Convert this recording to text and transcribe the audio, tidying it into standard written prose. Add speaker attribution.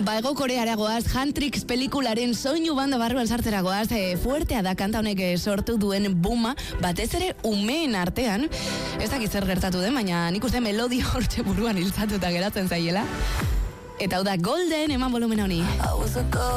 Speaker 1: Ego Koreara goaz, Hantrix pelikularen soinu banda barruan sartzera goaz, fuertea da kanta honek sortu duen booma, batez ere umeen artean, ez dakit zer gertatu den, baina nik uste melodia hortxe buruan hiltzatuta geratzen zaiela. Eta hau da Golden, eman volumen honi.